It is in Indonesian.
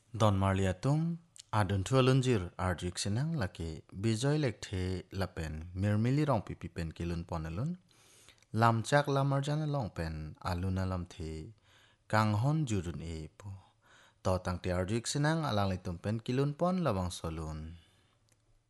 Don Marliatum adun tualunjir arjik senang laki bijoy lekte lapen mirmili rong pipi pen kilun ponelun lamcak lamarjana long pen aluna lam the kanghon jurun e pu to tang te arjik senang alang litum pen kilun pon lawang solun.